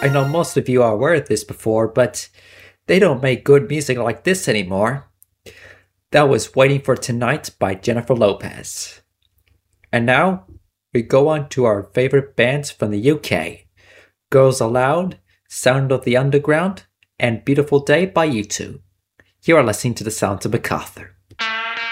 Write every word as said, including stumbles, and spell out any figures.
I know most of you are aware of this before, but they don't make good music like this anymore. That was Waiting for Tonight by Jennifer Lopez. And now, we go on to our favorite bands from the U K. Girls Aloud, Sound of the Underground, and Beautiful Day by U two. You are listening to the Sounds of MacArthur.